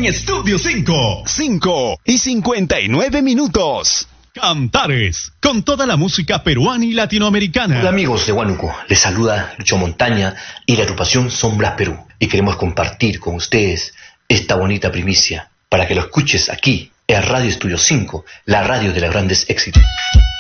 Estudio 5. 5:59. Cantares, con toda la música peruana y latinoamericana. Hola amigos de Huánuco, les saluda Lucho Montaña y la agrupación Sombras Perú. Y queremos compartir con ustedes esta bonita primicia para que lo escuches aquí en Radio Estudio 5, la radio de los grandes éxitos.